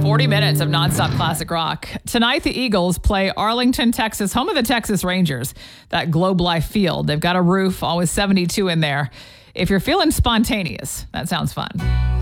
40 minutes of nonstop classic rock. Tonight, the Eagles play Arlington, Texas, home of the Texas Rangers, that Globe Life Field. They've got a roof, always 72 in there. If you're feeling spontaneous, that sounds fun.